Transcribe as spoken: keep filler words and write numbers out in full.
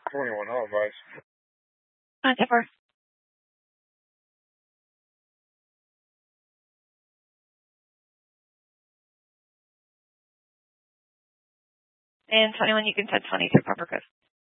twenty-one, I'll advise. On ten four. And twenty-one, you can set twenty-two proper code.